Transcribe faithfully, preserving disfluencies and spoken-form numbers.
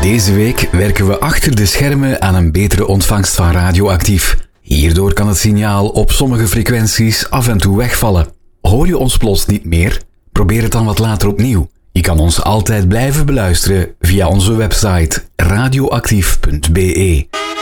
Deze week werken we achter de schermen aan een betere ontvangst van Radioactief. Hierdoor kan het signaal op sommige frequenties af en toe wegvallen. Hoor je ons plots niet meer? Probeer het dan wat later opnieuw. Je kan ons altijd blijven beluisteren via onze website radioactief punt be.